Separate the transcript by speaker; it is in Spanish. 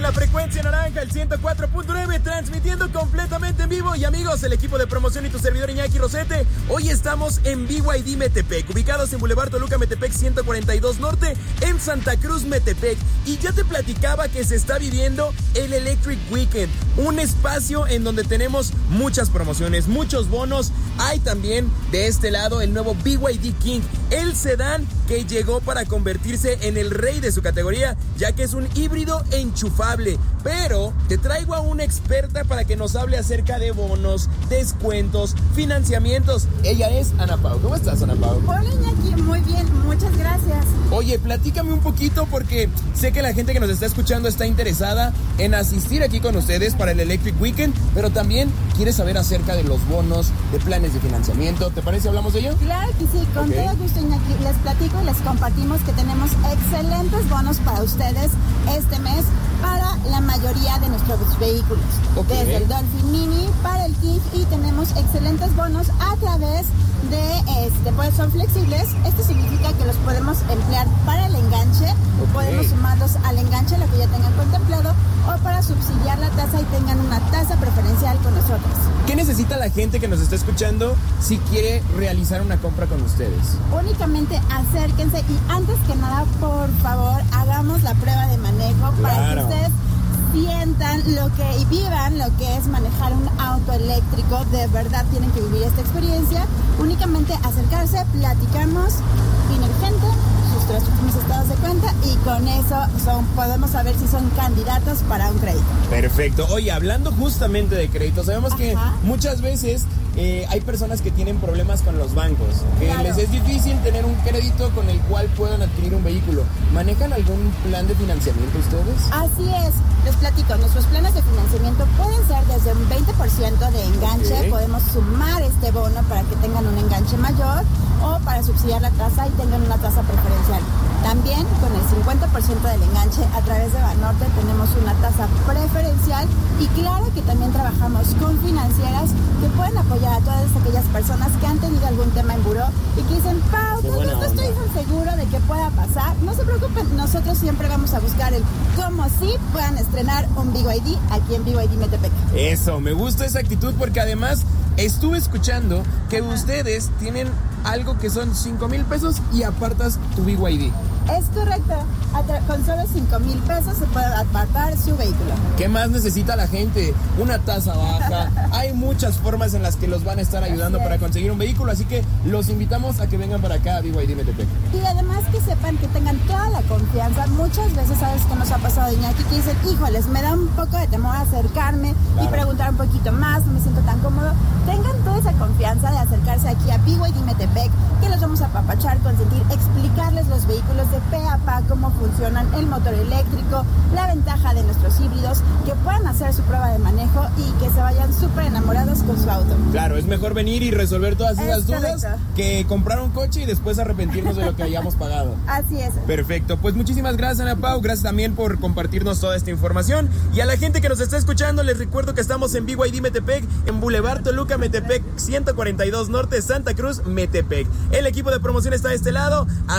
Speaker 1: la frecuencia naranja, el 104.9, transmitiendo completamente en vivo. Y amigos, el equipo de promoción y tu servidor Iñaki Rosete, hoy estamos en BYD Metepec, ubicados en Boulevard Toluca Metepec 142 Norte, en Santa Cruz Metepec. Y ya te platicaba que se está viviendo el Electric Weekend, un espacio en donde tenemos muchas promociones, muchos bonos. Hay también de este lado el nuevo BYD King, el sedán que llegó para convertirse en el rey de su categoría, ya que es un híbrido enchufable. Pero te traigo a una experta para que nos hable acerca de bonos, descuentos, financiamientos. Ella es Ana Pau. ¿Cómo estás, Ana Pau?
Speaker 2: Hola, Iñaki, muy bien, muchas gracias.
Speaker 1: Oye, platícame un poquito porque sé que la gente que nos está escuchando está interesada en asistir aquí con ustedes para el Electric Weekend, pero también quiere saber acerca de los bonos, de planes de financiamiento. ¿Te parece hablamos de ello?
Speaker 2: Claro que sí, con todo gusto, Iñaki. Les platico y les compartimos que tenemos excelentes bonos para ustedes este mes para la mayoría de nuestros vehículos. Desde el Dolphin Mini para el King, y tenemos excelentes bonos a través de, pues son flexibles. Esto significa que los podemos emplear para el enganche, podemos sumarlos al enganche, lo que ya tengan contemplado, o para subsidiar la tasa y tengan una tasa preferencial con nosotros.
Speaker 1: ¿Qué necesita la gente que nos está escuchando si quiere realizar una compra con ustedes?
Speaker 2: Únicamente acérquense y antes que nada, por favor, hagamos la prueba de manejo para que ustedes sientan y vivan lo que es manejar un auto eléctrico. De verdad tienen que vivir esta experiencia. Únicamente acercarse, platicamos, viene el gente, sus 3 últimos estados de cuenta, y con eso podemos saber si son candidatos para un crédito.
Speaker 1: Perfecto. Oye, hablando justamente de crédito, sabemos que muchas veces hay personas que tienen problemas con los bancos, que les es difícil tener un crédito con el cual puedan adquirir un vehículo. ¿Manejan algún plan de financiamiento ustedes?
Speaker 2: Así es, les platico, nuestros planes de financiamiento pueden ser desde un 20% de enganche, podemos sumar este bono para que tengan un enganche mayor, o para subsidiar la tasa y tengan una tasa preferencial. También con el 50% del enganche a través de Banorte tenemos una tasa preferencial, y claro que también trabajamos con financieras que pueden apoyar a todas aquellas personas que han tenido algún tema en buró y que dicen, Pau, no estoy tan seguro de que pueda pasar. No se preocupen, nosotros siempre vamos a buscar el cómo sí puedan estrenar un BYD aquí en BYD Metepec.
Speaker 1: Eso, me gusta esa actitud porque además estuve escuchando que ustedes tienen algo que son 5,000 pesos y apartas tu BYD.
Speaker 2: Es correcto, con solo 5,000 pesos se puede apartar su vehículo.
Speaker 1: ¿Qué más necesita la gente? Una tasa baja. Hay muchas formas en las que los van a estar ayudando para conseguir un vehículo, así que los invitamos a que vengan para acá a BYD Metepec.
Speaker 2: Y además que sepan que tengan toda la confianza. Muchas veces, ¿sabes qué nos ha pasado, Iñaki? Que dicen, híjoles, me da un poco de temor acercarme y preguntar un poquito más, no me siento tan cómodo. Tengan toda esa confianza de acercarse aquí a BYD Metepec, que los vamos a apapachar, consentir, explicarles los vehículos de pe a pa, cómo funcionan, el motor eléctrico, la ventaja de nuestros híbridos, que puedan hacer su prueba de manejo y que se vayan súper enamorados con su auto.
Speaker 1: Claro, es mejor venir y resolver todas esas dudas que comprar un coche y después arrepentirnos de lo que hayamos pagado.
Speaker 2: Así es.
Speaker 1: Perfecto, pues muchísimas gracias, Ana Pau, gracias también por compartirnos toda esta información. Y a la gente que nos está escuchando, les recuerdo que estamos en BYD Metepec, en Boulevard Toluca Metepec 142 Norte, Santa Cruz Metepec. El equipo de promoción está de este lado.